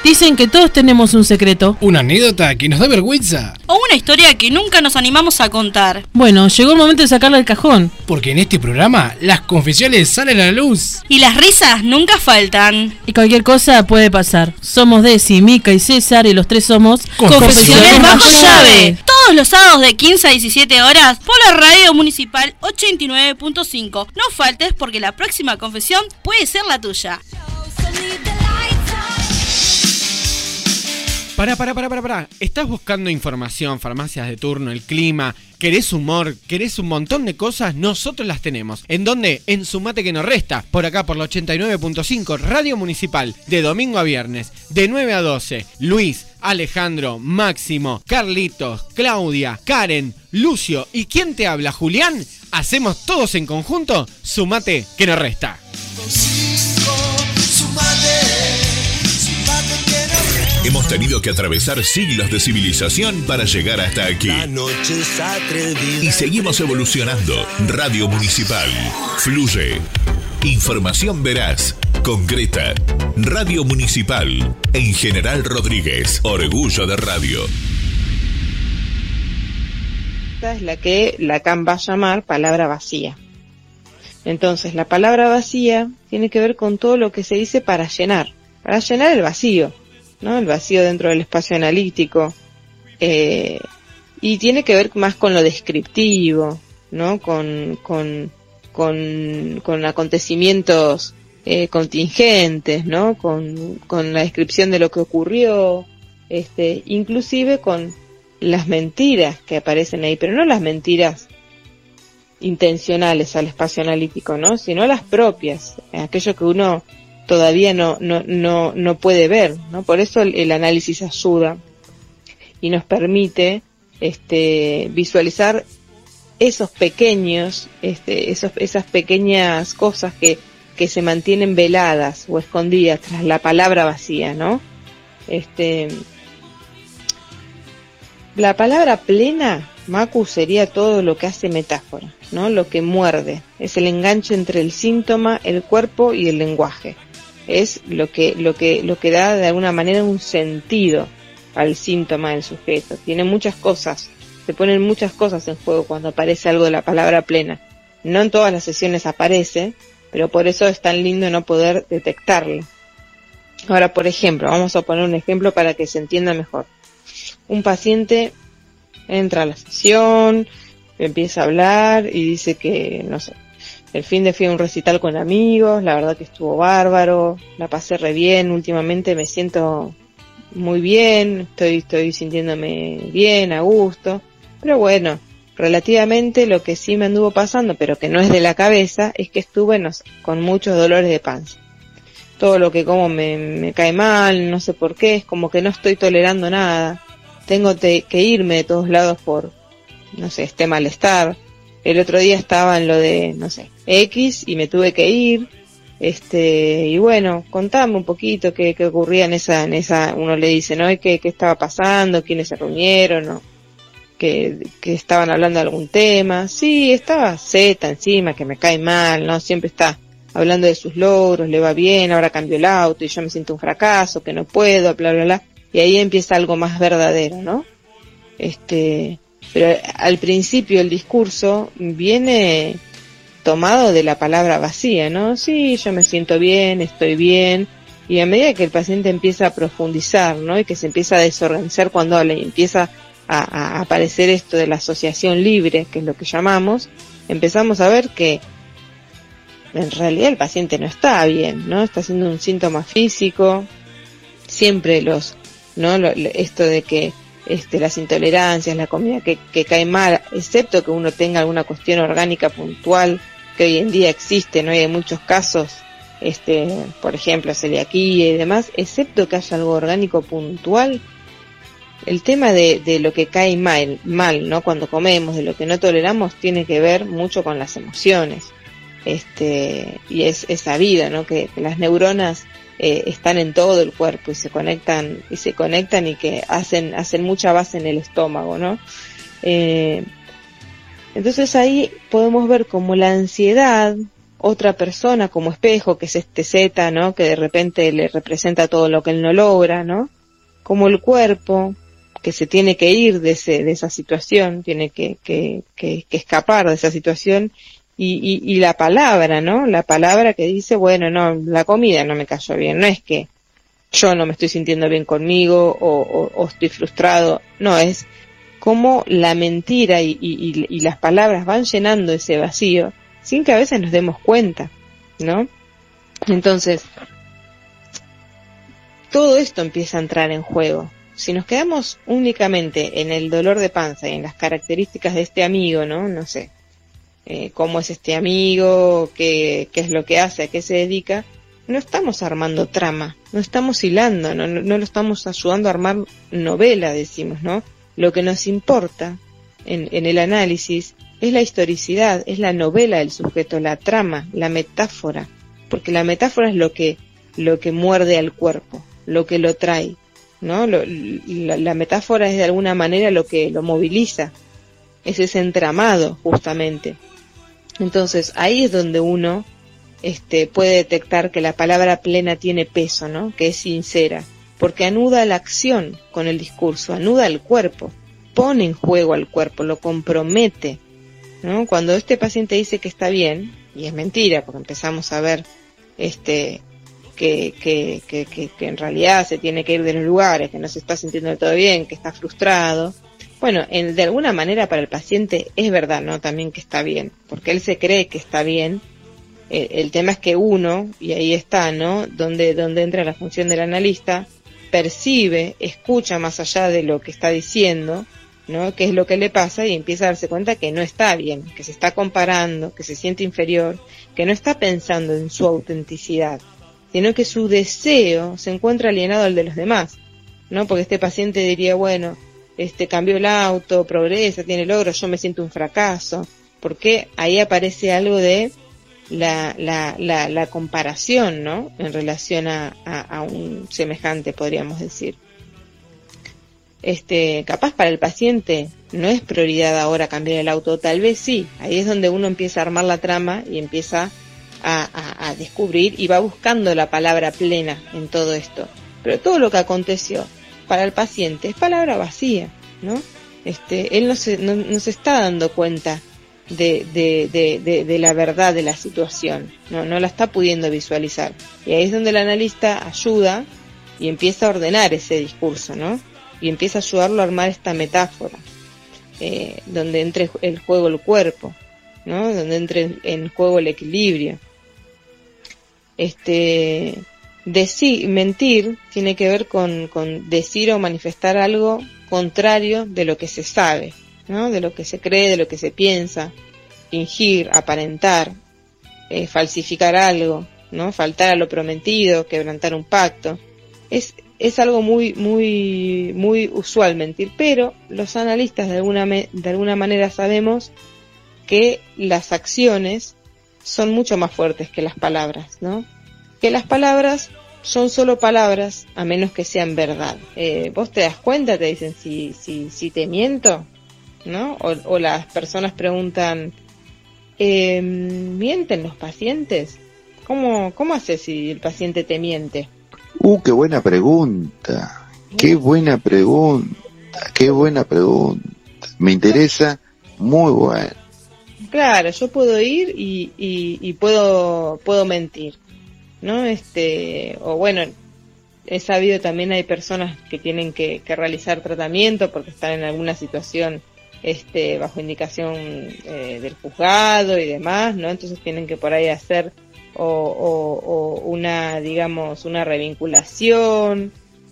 Dicen que todos tenemos un secreto. Una anécdota que nos da vergüenza. O una historia que nunca nos animamos a contar. Bueno, llegó el momento de sacarla del cajón. Porque en este programa las confesiones salen a la luz. Y las risas nunca faltan. Y cualquier cosa puede pasar. Somos Desi, Mica y César y los tres somos Confesiones bajo llave. Todos los sábados de 15 a 17 horas por la radio municipal 89.5. No faltes porque la próxima confesión puede ser la tuya. Pará. ¿Estás buscando información, farmacias de turno, el clima? ¿Querés humor? ¿Querés un montón de cosas? Nosotros las tenemos. ¿En dónde? En Sumate que nos resta. Por acá, por la 89.5, Radio Municipal. De domingo a viernes, de 9 a 12. Luis, Alejandro, Máximo, Carlitos, Claudia, Karen, Lucio y ¿quién te habla? Julián. Hacemos todos en conjunto Sumate que nos resta. Hemos tenido que atravesar siglos de civilización para llegar hasta aquí. Y seguimos evolucionando. Radio Municipal. Fluye. Información veraz, concreta. Radio Municipal. En General Rodríguez. Orgullo de radio. Esta es la que Lacan va a llamar palabra vacía. Entonces, la palabra vacía tiene que ver con todo lo que se dice para llenar el vacío, ¿no? El vacío dentro del espacio analítico, y tiene que ver más con lo descriptivo, ¿no? Con acontecimientos contingentes, ¿no? Con la descripción de lo que ocurrió, inclusive con las mentiras que aparecen ahí, pero no las mentiras intencionales al espacio analítico, ¿no? Sino las propias, aquello que uno todavía no puede ver, ¿no? Por eso el análisis ayuda y nos permite visualizar esos pequeños, esas pequeñas cosas que se mantienen veladas o escondidas tras la palabra vacía, ¿no? La palabra plena, Macu, sería todo lo que hace metáfora, ¿no? Lo que muerde, es el enganche entre el síntoma, el cuerpo y el lenguaje. Es lo que da de alguna manera un sentido al síntoma del sujeto. Tiene muchas cosas, se ponen muchas cosas en juego cuando aparece algo de la palabra plena. No en todas las sesiones aparece, pero por eso es tan lindo no poder detectarlo. Ahora, por ejemplo, vamos a poner un ejemplo para que se entienda mejor. Un paciente entra a la sesión, empieza a hablar y dice que, no sé, el fin de fui a un recital con amigos, la verdad que estuvo bárbaro, la pasé re bien, últimamente me siento muy bien, estoy sintiéndome bien, a gusto, pero bueno, relativamente lo que sí me anduvo pasando, pero que no es de la cabeza, es que estuve, no sé, con muchos dolores de panza. Todo lo que como me cae mal, no sé por qué, es como que no estoy tolerando nada. Tengo que irme de todos lados por, no sé, este malestar. El otro día estaba en lo de, no sé, X y me tuve que ir. Y bueno, contame un poquito qué ocurría en esa, uno le dice, ¿no? ¿Qué estaba pasando? ¿Quiénes se reunieron? ¿No? Que estaban hablando de algún tema. Sí, estaba Z encima, que me cae mal, ¿no? Siempre está hablando de sus logros, le va bien, ahora cambió el auto y yo me siento un fracaso, que no puedo, bla, bla, bla. Y ahí empieza algo más verdadero, ¿no? Pero al principio el discurso viene tomado de la palabra vacía, ¿no? Sí, yo me siento bien, estoy bien. Y a medida que el paciente empieza a profundizar, ¿no? Y que se empieza a desorganizar cuando habla y empieza a aparecer esto de la asociación libre, que es lo que llamamos, empezamos a ver que en realidad el paciente no está bien, ¿no? Está siendo un síntoma físico. Siempre esto de que las intolerancias, la comida que cae mal, excepto que uno tenga alguna cuestión orgánica puntual que hoy en día existe, no hay muchos casos, por ejemplo celiaquía y demás, excepto que haya algo orgánico puntual, el tema de lo que cae mal, ¿no? Cuando comemos, de lo que no toleramos, tiene que ver mucho con las emociones, y es sabido, ¿no? Que las neuronas están en todo el cuerpo y se conectan y que hacen mucha base en el estómago, ¿no? Entonces ahí podemos ver como la ansiedad otra persona como espejo, que es este Z, ¿no? Que de repente le representa todo lo que él no logra, ¿no? Como el cuerpo, que se tiene que ir de esa situación, tiene que escapar de esa situación, y la palabra, ¿no? La palabra que dice, bueno, no, la comida no me cayó bien, no es que yo no me estoy sintiendo bien conmigo o estoy frustrado, no, es como la mentira y las palabras van llenando ese vacío sin que a veces nos demos cuenta, ¿no? Entonces, todo esto empieza a entrar en juego. Si nos quedamos únicamente en el dolor de panza y en las características de este amigo, ¿no? No sé, cómo es este amigo, qué es lo que hace, a qué se dedica, no estamos armando trama, no estamos hilando, no lo estamos ayudando a armar novela, decimos, ¿no? Lo que nos importa en el análisis es la historicidad, es la novela del sujeto, la trama, la metáfora, porque la metáfora es lo que muerde al cuerpo, lo que lo trae, ¿no? La metáfora es de alguna manera lo que lo moviliza, es ese entramado justamente. Entonces ahí es donde uno puede detectar que la palabra plena tiene peso, ¿no? Que es sincera, porque anuda la acción con el discurso, anuda el cuerpo, pone en juego al cuerpo, lo compromete, ¿no? Cuando este paciente dice que está bien, y es mentira, porque empezamos a ver que en realidad se tiene que ir de los lugares, que no se está sintiendo del todo bien, que está frustrado. Bueno, de alguna manera para el paciente es verdad, ¿no? También que está bien, porque él se cree que está bien. El tema es que uno, y ahí está, ¿no? Donde entra la función del analista, percibe, escucha más allá de lo que está diciendo, ¿no? Qué es lo que le pasa, y empieza a darse cuenta que no está bien, que se está comparando, que se siente inferior, que no está pensando en su autenticidad, sino que su deseo se encuentra alienado al de los demás, ¿no? Porque este paciente diría, bueno, cambió el auto, progresa, tiene logros, yo me siento un fracaso, porque ahí aparece algo de la comparación, ¿no? En relación a un semejante, podríamos decir. Capaz para el paciente no es prioridad ahora cambiar el auto, tal vez sí, ahí es donde uno empieza a armar la trama y empieza a descubrir y va buscando la palabra plena en todo esto. Pero todo lo que aconteció para el paciente es palabra vacía, ¿no? Él no se está dando cuenta de la verdad de la situación, no la está pudiendo visualizar. Y ahí es donde el analista ayuda y empieza a ordenar ese discurso, ¿no? Y empieza a ayudarlo a armar esta metáfora, donde entre el juego el cuerpo, ¿no? Donde entre en juego el equilibrio. Mentir tiene que ver con decir o manifestar algo contrario de lo que se sabe, ¿no? De lo que se cree, de lo que se piensa, fingir, aparentar, falsificar algo, ¿no? Faltar a lo prometido, quebrantar un pacto. Es algo muy usual mentir, pero los analistas de alguna manera sabemos que las acciones son mucho más fuertes que las palabras, ¿no? Que las palabras son solo palabras a menos que sean verdad. Vos te das cuenta, te dicen si te miento, ¿no? O las personas preguntan, ¿mienten los pacientes? ¿Cómo haces si el paciente te miente? Qué buena pregunta, qué buena pregunta. Me interesa, muy buena. Claro, yo puedo ir y puedo mentir, ¿no? O bueno, he sabido también hay personas que tienen que realizar tratamiento porque están en alguna situación bajo indicación del juzgado y demás, ¿no? Entonces tienen que por ahí hacer o una, digamos, una revinculación,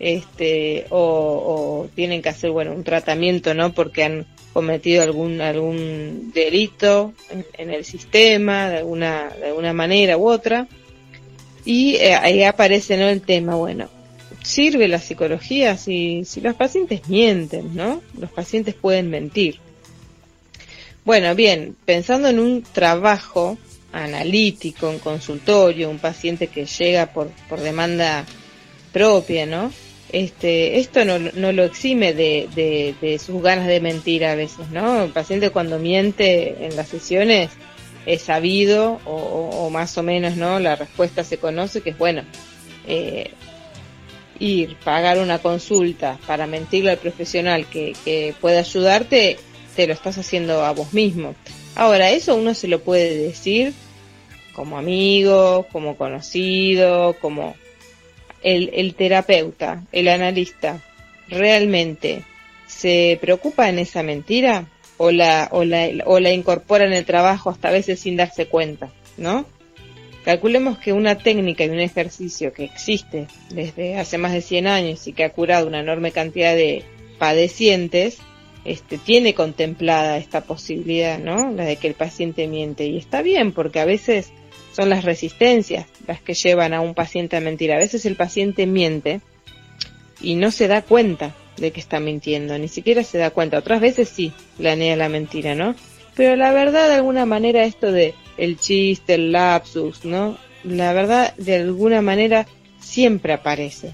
o tienen que hacer, bueno, un tratamiento, ¿no? Porque han cometido algún delito en el sistema, de alguna manera u otra. Y ahí aparece, ¿no? El tema, bueno, ¿sirve la psicología si los pacientes mienten, ¿no? Los pacientes pueden mentir. Bueno, bien, pensando en un trabajo analítico, en consultorio, un paciente que llega por demanda propia, ¿no? Esto no lo exime de sus ganas de mentir a veces, ¿no? El paciente cuando miente en las sesiones es sabido o más o menos, ¿no? La respuesta se conoce, que es bueno, pagar una consulta para mentirle al profesional que puede ayudarte, te lo estás haciendo a vos mismo. Ahora, eso uno se lo puede decir como amigo, como conocido, como el terapeuta, el analista, ¿realmente se preocupa en esa mentira o la incorpora en el trabajo hasta a veces sin darse cuenta, ¿no? Calculemos que una técnica y un ejercicio que existe desde hace más de 100 años y que ha curado una enorme cantidad de padecientes, tiene contemplada esta posibilidad, ¿no? La de que el paciente miente. Y está bien, porque a veces son las resistencias las que llevan a un paciente a mentir. A veces el paciente miente y no se da cuenta de que está mintiendo, ni siquiera se da cuenta. Otras veces sí, planea la mentira, ¿no? Pero la verdad, de alguna manera, esto de el chiste, el lapsus, ¿no? La verdad, de alguna manera, siempre aparece.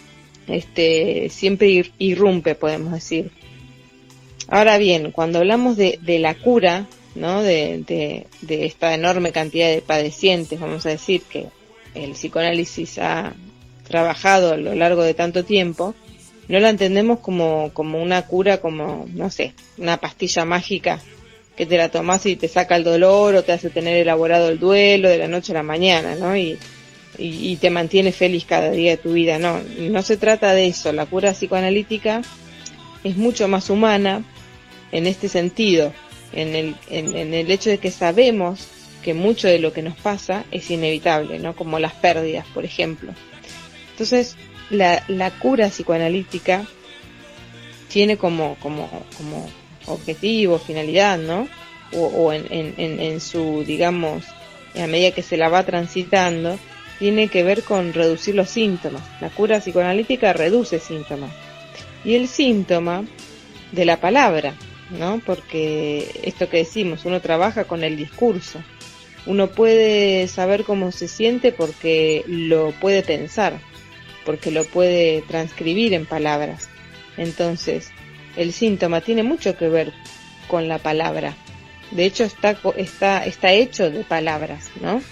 Siempre irrumpe, podemos decir. Ahora bien, cuando hablamos de la cura, ¿no? De esta enorme cantidad de padecientes, vamos a decir, que el psicoanálisis ha trabajado a lo largo de tanto tiempo, no la entendemos como una cura, como, no sé, una pastilla mágica que te la tomás y te saca el dolor o te hace tener elaborado el duelo de la noche a la mañana, ¿no? Y te mantiene feliz cada día de tu vida. No se trata de eso. La cura psicoanalítica es mucho más humana en este sentido, en el hecho de que sabemos que mucho de lo que nos pasa es inevitable, ¿no? Como las pérdidas, por ejemplo. Entonces, la cura psicoanalítica tiene como objetivo, finalidad, ¿no? O en su, digamos, a medida que se la va transitando, tiene que ver con reducir los síntomas. La cura psicoanalítica reduce síntomas. Y el síntoma de la palabra, ¿no? Porque esto que decimos, uno trabaja con el discurso. Uno puede saber cómo se siente porque lo puede pensar, porque lo puede transcribir en palabras. Entonces, el síntoma tiene mucho que ver con la palabra. De hecho, está hecho de palabras, ¿no?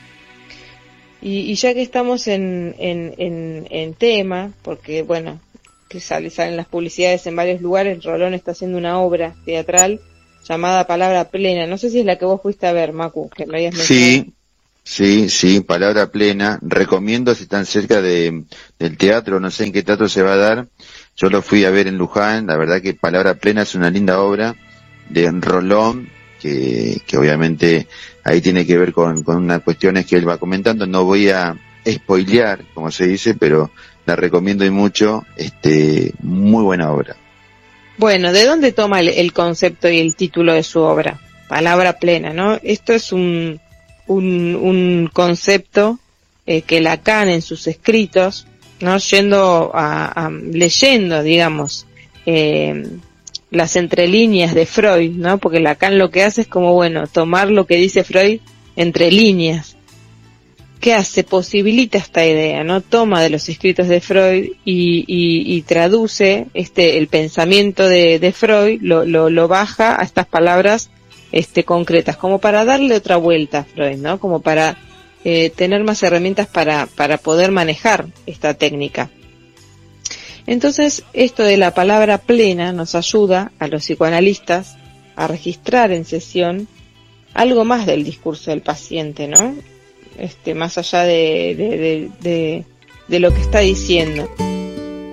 Y ya que estamos en tema, porque bueno, que salen las publicidades en varios lugares, Rolón está haciendo una obra teatral llamada Palabra Plena. No sé si es la que vos fuiste a ver, Macu, que lo habías mencionado. Sí, Palabra Plena. Recomiendo, si están cerca del teatro, no sé en qué teatro se va a dar. Yo lo fui a ver en Luján. La verdad que Palabra Plena es una linda obra de Rolón, que obviamente ahí tiene que ver con unas cuestiones que él va comentando. No voy a spoilear, como se dice, pero la recomiendo y mucho. Muy buena obra. Bueno, ¿de dónde toma el concepto y el título de su obra? Palabra Plena, ¿no? Esto es un concepto que Lacan en sus escritos, ¿no? Leyendo, digamos, las entrelíneas de Freud, ¿no? Porque Lacan lo que hace es como, bueno, tomar lo que dice Freud entre líneas. ¿Qué hace? Posibilita esta idea, ¿no? Toma de los escritos de Freud y traduce el pensamiento de Freud, lo baja a estas palabras concretas, como para darle otra vuelta a Freud, ¿no? Como para tener más herramientas para poder manejar esta técnica. Entonces, esto de la palabra plena nos ayuda a los psicoanalistas a registrar en sesión algo más del discurso del paciente, ¿no? Más allá de lo que está diciendo.